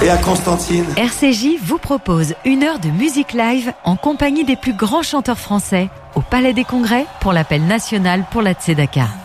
et à Constantine. RCJ vous propose 1 heure de musique live en compagnie des plus grands chanteurs français au Palais des Congrès pour l'appel national pour la Tzedaka.